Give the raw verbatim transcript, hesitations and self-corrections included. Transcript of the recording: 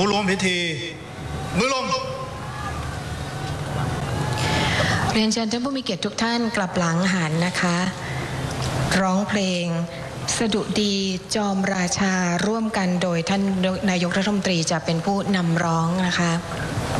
ผู้ร่วมพิธีมือลงเรียนเชิญท่านผู้มีเกียรติทุกท่านกลับหลังหันนะคะร้องเพลงสดุดีจอมราชาร่วมกันโดยท่านนายกรัฐมนตรีจะเป็นผู้นำร้องนะคะ